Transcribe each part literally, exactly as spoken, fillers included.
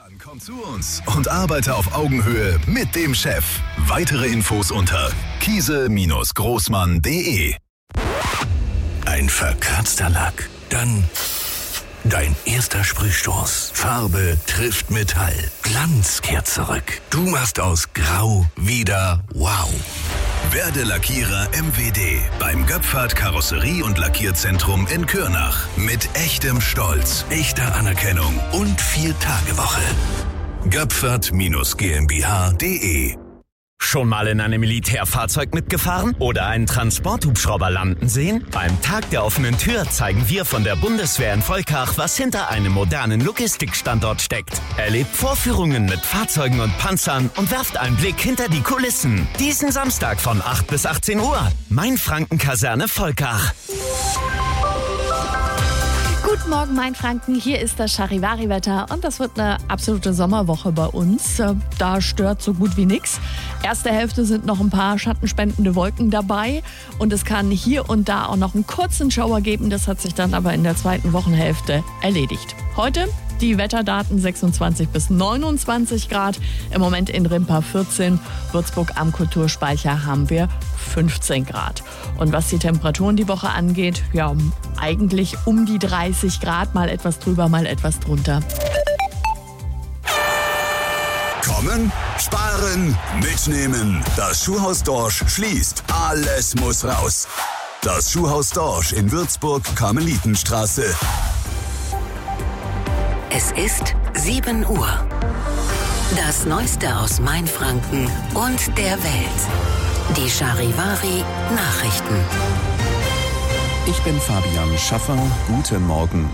Dann komm zu uns und arbeite auf Augenhöhe mit dem Chef. Weitere Infos unter kiese Bindestrich großmann punkt de. Ein verkratzter Lack, dann dein erster Sprühstoß. Farbe trifft Metall, Glanz kehrt zurück. Du machst aus Grau wieder Wow. Werde Lackierer M W D beim Göpfert Karosserie- und Lackierzentrum in Kürnach. Mit echtem Stolz, echter Anerkennung und Vier-Tage-Woche. Göpfert GmbH punkt de. Schon mal in einem Militärfahrzeug mitgefahren oder einen Transporthubschrauber landen sehen? Beim Tag der offenen Tür zeigen wir von der Bundeswehr in Volkach, was hinter einem modernen Logistikstandort steckt. Erlebt Vorführungen mit Fahrzeugen und Panzern und werft einen Blick hinter die Kulissen. Diesen Samstag von acht bis achtzehn Uhr. Mainfranken-Kaserne Volkach. Guten Morgen, Mainfranken. Hier ist das Charivari-Wetter und das wird eine absolute Sommerwoche bei uns. Da stört so gut wie nichts. Erste Hälfte sind noch ein paar schattenspendende Wolken dabei und es kann hier und da auch noch einen kurzen Schauer geben. Das hat sich dann aber in der zweiten Wochenhälfte erledigt. Heute die Wetterdaten sechsundzwanzig bis neunundzwanzig Grad. Im Moment in Rimpa vierzehn. Würzburg am Kulturspeicher haben wir fünfzehn Grad. Und was die Temperaturen die Woche angeht, ja, eigentlich um die dreißig Grad, mal etwas drüber, mal etwas drunter. Kommen, sparen, mitnehmen. Das Schuhhaus Dorsch schließt. Alles muss raus. Das Schuhhaus Dorsch in Würzburg, Karmelitenstraße. Es ist sieben Uhr. Das Neueste aus Mainfranken und der Welt. Die Charivari Nachrichten. Ich bin Fabian Schaffer. Guten Morgen.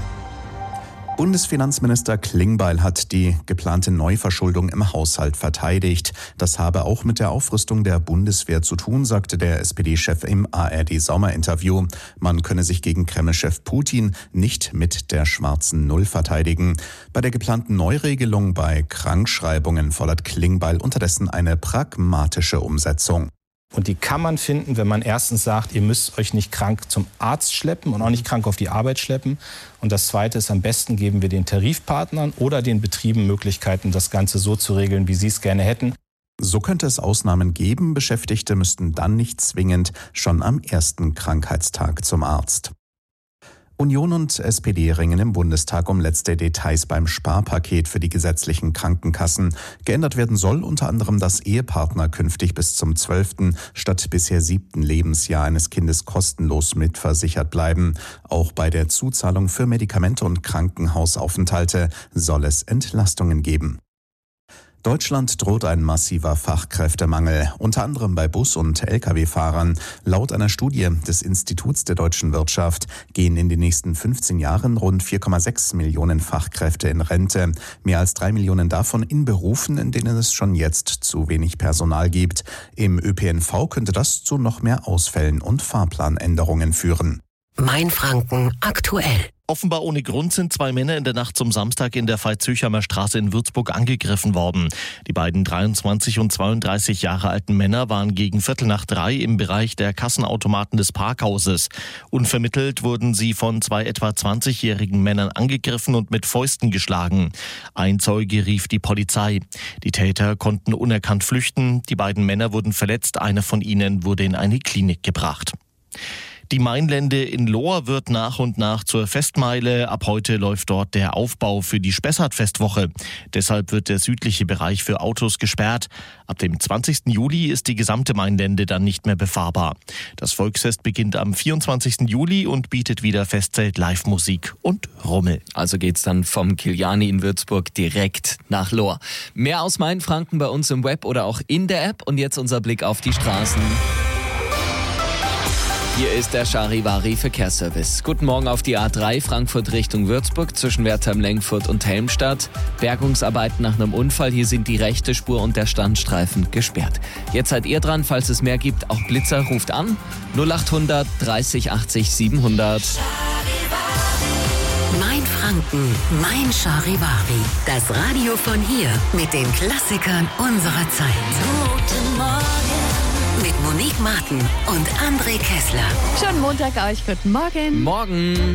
Bundesfinanzminister Klingbeil hat die geplante Neuverschuldung im Haushalt verteidigt. Das habe auch mit der Aufrüstung der Bundeswehr zu tun, sagte der S P D-Chef im A R D-Sommerinterview. Man könne sich gegen Kreml-Chef Putin nicht mit der schwarzen Null verteidigen. Bei der geplanten Neuregelung bei Krankschreibungen fordert Klingbeil unterdessen eine pragmatische Umsetzung. Und die kann man finden, wenn man erstens sagt, ihr müsst euch nicht krank zum Arzt schleppen und auch nicht krank auf die Arbeit schleppen. Und das Zweite ist, am besten geben wir den Tarifpartnern oder den Betrieben Möglichkeiten, das Ganze so zu regeln, wie sie es gerne hätten. So könnte es Ausnahmen geben. Beschäftigte müssten dann nicht zwingend schon am ersten Krankheitstag zum Arzt. Union und S P D ringen im Bundestag um letzte Details beim Sparpaket für die gesetzlichen Krankenkassen. Geändert werden soll unter anderem, dass Ehepartner künftig bis zum zwölften statt bisher siebten Lebensjahr eines Kindes kostenlos mitversichert bleiben. Auch bei der Zuzahlung für Medikamente und Krankenhausaufenthalte soll es Entlastungen geben. Deutschland droht ein massiver Fachkräftemangel, unter anderem bei Bus- und L K W-Fahrern. Laut einer Studie des Instituts der deutschen Wirtschaft gehen in den nächsten fünfzehn Jahren rund vier Komma sechs Millionen Fachkräfte in Rente. Mehr als drei Millionen davon in Berufen, in denen es schon jetzt zu wenig Personal gibt. Im Ö P N V könnte das zu noch mehr Ausfällen und Fahrplanänderungen führen. Mainfranken aktuell. Offenbar ohne Grund sind zwei Männer in der Nacht zum Samstag in der Veit-Züchheimer Straße in Würzburg angegriffen worden. Die beiden dreiundzwanzig und zweiunddreißig Jahre alten Männer waren gegen Viertel nach drei im Bereich der Kassenautomaten des Parkhauses. Unvermittelt wurden sie von zwei etwa zwanzigjährigen Männern angegriffen und mit Fäusten geschlagen. Ein Zeuge rief die Polizei. Die Täter konnten unerkannt flüchten. Die beiden Männer wurden verletzt. Einer von ihnen wurde in eine Klinik gebracht. Die Mainlände in Lohr wird nach und nach zur Festmeile. Ab heute läuft dort der Aufbau für die Spessart-Festwoche. Deshalb wird der südliche Bereich für Autos gesperrt. Ab dem zwanzigsten Juli ist die gesamte Mainlände dann nicht mehr befahrbar. Das Volksfest beginnt am vierundzwanzigsten Juli und bietet wieder Festzelt, Live-Musik und Rummel. Also geht's dann vom Kiliani in Würzburg direkt nach Lohr. Mehr aus Mainfranken bei uns im Web oder auch in der App. Und jetzt unser Blick auf die Straßen. Hier ist der Charivari Verkehrsservice. Guten Morgen auf die A drei Frankfurt Richtung Würzburg zwischen Wertheim-Lengfurt und Helmstadt. Bergungsarbeiten nach einem Unfall. Hier sind die rechte Spur und der Standstreifen gesperrt. Jetzt seid ihr dran, falls es mehr gibt. Auch Blitzer ruft an. null achthundert dreißig achtzig siebenhundert. Mainfranken, mein Charivari. Das Radio von hier mit den Klassikern unserer Zeit. Guten Morgen. Mit Monique Martin und André Kessler. Schönen Montag euch, guten Morgen. Morgen.